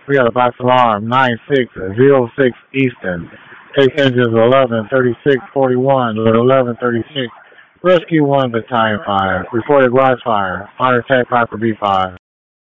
We got a box alarm 9606 Easton. Take engines 113641 to 1136. Rescue 1 Battalion 5. Reported garage fire. Fire attack Piper B5.